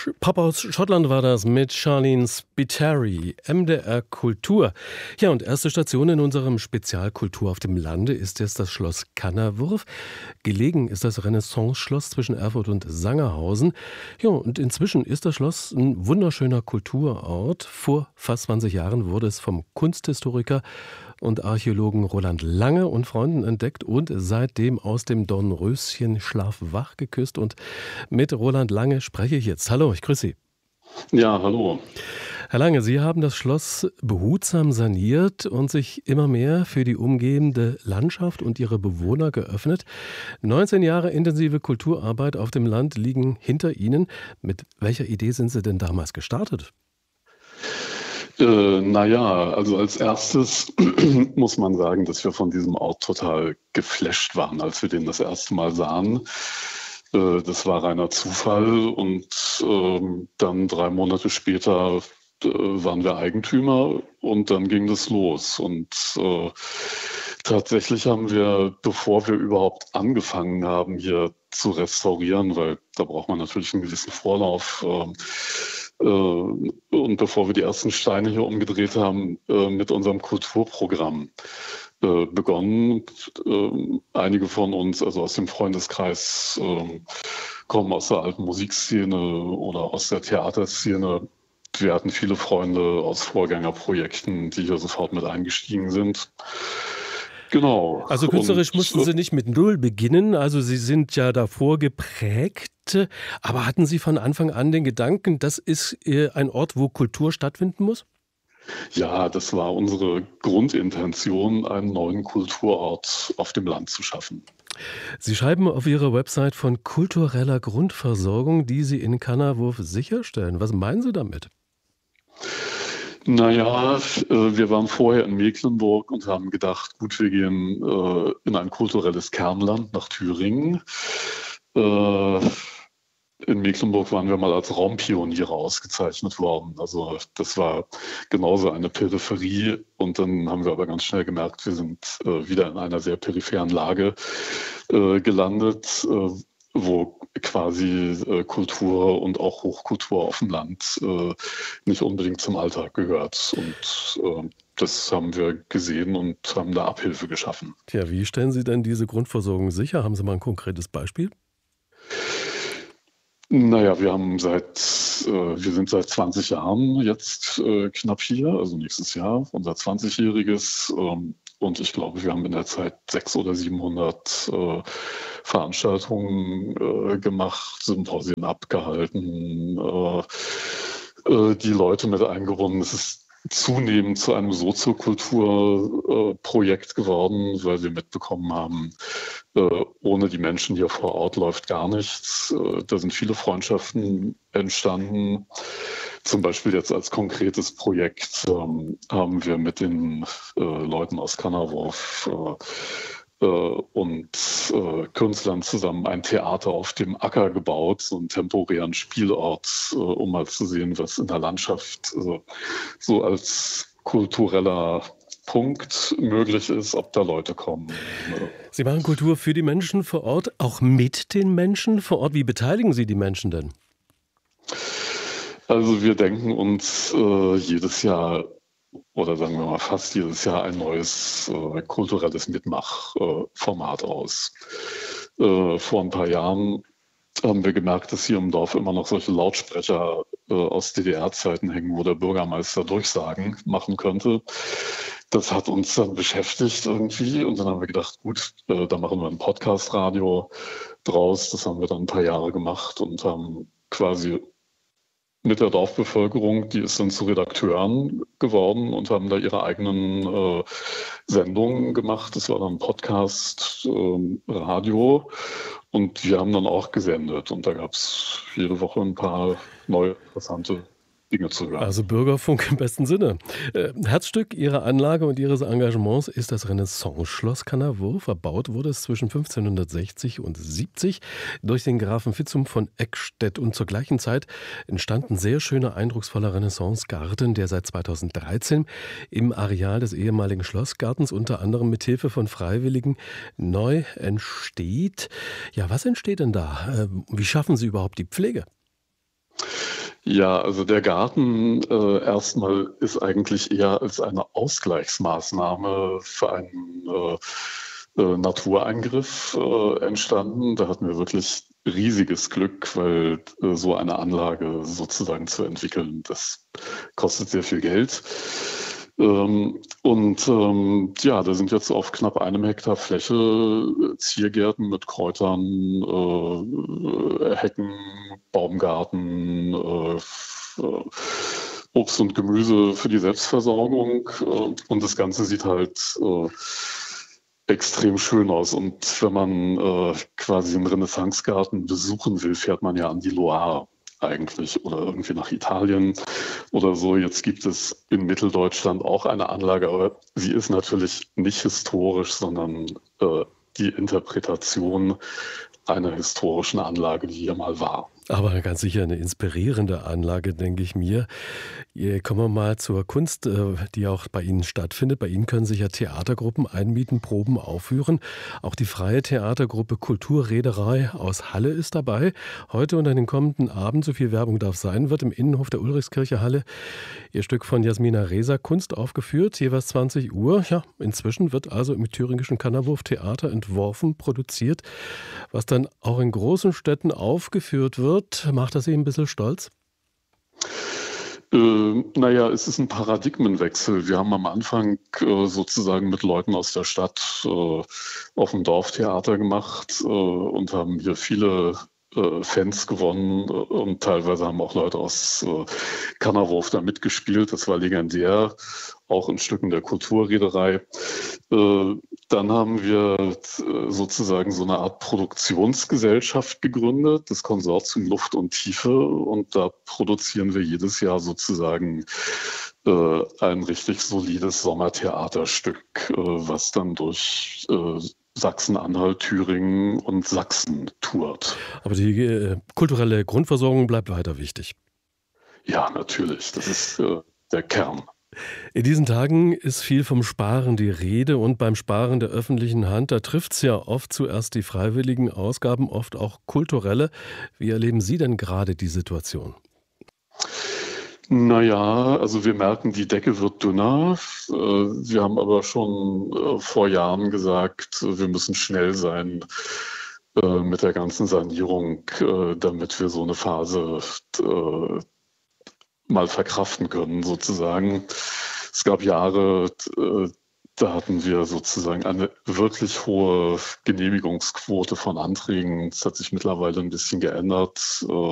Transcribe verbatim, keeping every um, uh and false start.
Papa aus Schottland war das mit Charlene Spiteri, M D R Kultur. Ja, und erste Station in unserem Spezialkultur auf dem Lande ist jetzt das Schloss Kannerwurf. Gelegen ist das Renaissance-Schloss zwischen Erfurt und Sangerhausen. Ja, und inzwischen ist das Schloss ein wunderschöner Kulturort. Vor fast zwanzig Jahren wurde es vom Kunsthistoriker und Archäologen Roland Lange und Freunden entdeckt und seitdem aus dem Dornröschenschlaf wach geküsst. Und mit Roland Lange spreche ich jetzt. Hallo, ich grüße Sie. Ja, hallo. Herr Lange, Sie haben das Schloss behutsam saniert und sich immer mehr für die umgebende Landschaft und ihre Bewohner geöffnet. neunzehn Jahre intensive Kulturarbeit auf dem Land liegen hinter Ihnen. Mit welcher Idee sind Sie denn damals gestartet? Äh, naja, also als erstes muss man sagen, dass wir von diesem Ort total geflasht waren, als wir den das erste Mal sahen. Äh, das war reiner Zufall und äh, dann drei Monate später äh, waren wir Eigentümer und dann ging das los. Und äh, tatsächlich haben wir, bevor wir überhaupt angefangen haben, hier zu restaurieren, weil da braucht man natürlich einen gewissen Vorlauf, äh, und bevor wir die ersten Steine hier umgedreht haben, mit unserem Kulturprogramm begonnen. Einige von uns, also aus dem Freundeskreis, kommen aus der alten Musikszene oder aus der Theaterszene. Wir hatten viele Freunde aus Vorgängerprojekten, die hier sofort mit eingestiegen sind. Genau. Also künstlerisch und, mussten Sie nicht mit Null beginnen, also Sie sind ja davor geprägt, aber hatten Sie von Anfang an den Gedanken, das ist ein Ort, wo Kultur stattfinden muss? Ja, das war unsere Grundintention, einen neuen Kulturort auf dem Land zu schaffen. Sie schreiben auf Ihrer Website von kultureller Grundversorgung, die Sie in Kannerwurf sicherstellen. Was meinen Sie damit? Naja, wir waren vorher in Mecklenburg und haben gedacht, gut, wir gehen in ein kulturelles Kernland nach Thüringen. In Mecklenburg waren wir mal als Raumpioniere ausgezeichnet worden. Also das war genauso eine Peripherie. Und dann haben wir aber ganz schnell gemerkt, wir sind wieder in einer sehr peripheren Lage gelandet, wo quasi äh, Kultur und auch Hochkultur auf dem Land äh, nicht unbedingt zum Alltag gehört. Und äh, das haben wir gesehen und haben da Abhilfe geschaffen. Tja, wie stellen Sie denn diese Grundversorgung sicher? Haben Sie mal ein konkretes Beispiel? Naja, wir haben seit, äh, wir sind seit zwanzig Jahren jetzt äh, knapp hier, also nächstes Jahr, unser zwanzigjähriges. Ähm, und ich glaube, wir haben in der Zeit sechshundert oder siebenhundert äh, Veranstaltungen äh, gemacht, Symposien abgehalten, äh, äh, die Leute mit eingebunden. Es ist zunehmend zu einem Soziokulturprojekt äh, geworden, weil wir mitbekommen haben, äh, ohne die Menschen hier vor Ort läuft gar nichts. Äh, da sind viele Freundschaften entstanden. Zum Beispiel jetzt als konkretes Projekt ähm, haben wir mit den äh, Leuten aus Kannerwurf äh, und äh, Künstlern zusammen ein Theater auf dem Acker gebaut, so einen temporären Spielort, äh, um mal zu sehen, was in der Landschaft äh, so als kultureller Punkt möglich ist, ob da Leute kommen. Sie machen Kultur für die Menschen vor Ort, auch mit den Menschen vor Ort. Wie beteiligen Sie die Menschen denn? Also wir denken uns äh, jedes Jahr oder sagen wir mal fast jedes Jahr ein neues äh, kulturelles Mitmachformat äh, aus. Äh, vor ein paar Jahren haben wir gemerkt, dass hier im Dorf immer noch solche Lautsprecher äh, aus D D R-Zeiten hängen, wo der Bürgermeister Durchsagen machen könnte. Das hat uns dann beschäftigt irgendwie und dann haben wir gedacht, gut, äh, da machen wir ein Podcast-Radio draus. Das haben wir dann ein paar Jahre gemacht und haben quasi mit der Dorfbevölkerung, die ist dann zu Redakteuren geworden und haben da ihre eigenen äh, Sendungen gemacht. Das war dann Podcast, äh, Radio und wir haben dann auch gesendet und da gab es jede Woche ein paar neue interessante Dinge zu hören. Also Bürgerfunk im besten Sinne. Äh, Herzstück Ihrer Anlage und Ihres Engagements ist das Renaissance-Schloss Kannerwurf. Erbaut wurde es zwischen fünfzehnhundertsechzig und siebzig durch den Grafen Vitzum von Eckstedt. Und zur gleichen Zeit entstand ein sehr schöner, eindrucksvoller Renaissance-Garten, der seit zweitausenddreizehn im Areal des ehemaligen Schlossgartens unter anderem mit Hilfe von Freiwilligen neu entsteht. Ja, was entsteht denn da? Wie schaffen Sie überhaupt die Pflege? Ja, also der Garten äh, erstmal ist eigentlich eher als eine Ausgleichsmaßnahme für einen äh, äh, Natureingriff äh, entstanden. Da hatten wir wirklich riesiges Glück, weil äh, so eine Anlage sozusagen zu entwickeln, das kostet sehr viel Geld. Ähm, und ähm, ja, da sind jetzt auf knapp einem Hektar Fläche äh, Ziergärten mit Kräutern, äh, Hecken, Baumgarten, äh, f- äh, Obst und Gemüse für die Selbstversorgung. Äh, und das Ganze sieht halt äh, extrem schön aus. Und wenn man äh, quasi einen Renaissancegarten besuchen will, fährt man ja an die Loire eigentlich oder irgendwie nach Italien oder so. Jetzt gibt es in Mitteldeutschland auch eine Anlage, aber sie ist natürlich nicht historisch, sondern äh, die Interpretation einer historischen Anlage, die hier mal war. Aber ganz sicher eine inspirierende Anlage, denke ich mir. Hier kommen wir mal zur Kunst, äh, die auch bei Ihnen stattfindet. Bei Ihnen können sich ja Theatergruppen einmieten, Proben aufführen. Auch die freie Theatergruppe Kulturreederei aus Halle ist dabei. Heute und an den kommenden Abend, so viel Werbung darf sein, wird im Innenhof der Ulrichskirche Halle Ihr Stück von Jasmina Reza Kunst aufgeführt, jeweils zwanzig Uhr. Ja, inzwischen wird also im thüringischen Kannerwurf Theater entworfen, produziert, was dann auch in großen Städten aufgeführt wird. Macht das Sie ein bisschen stolz? Äh, naja, es ist ein Paradigmenwechsel. Wir haben am Anfang äh, sozusagen mit Leuten aus der Stadt äh, auf dem Dorftheater gemacht äh, und haben hier viele äh, Fans gewonnen äh, und teilweise haben auch Leute aus äh, Kannerwurf da mitgespielt. Das war legendär, auch in Stücken der Kulturreederei. Äh, Dann haben wir äh, sozusagen so eine Art Produktionsgesellschaft gegründet, das Konsortium Luft und Tiefe. Und da produzieren wir jedes Jahr sozusagen äh, ein richtig solides Sommertheaterstück, äh, was dann durch äh, Sachsen-Anhalt, Thüringen und Sachsen tourt. Aber die äh, kulturelle Grundversorgung bleibt weiter wichtig. Ja, natürlich, das ist äh, der Kern. In diesen Tagen ist viel vom Sparen die Rede und beim Sparen der öffentlichen Hand, da trifft es ja oft zuerst die freiwilligen Ausgaben, oft auch kulturelle. Wie erleben Sie denn gerade die Situation? Naja, also wir merken, die Decke wird dünner. Äh, Wir haben aber schon äh, vor Jahren gesagt, äh, wir müssen schnell sein äh, mit der ganzen Sanierung, äh, damit wir so eine Phase äh, mal verkraften können, sozusagen. Es gab Jahre, äh, da hatten wir sozusagen eine wirklich hohe Genehmigungsquote von Anträgen. Das hat sich mittlerweile ein bisschen geändert. Äh,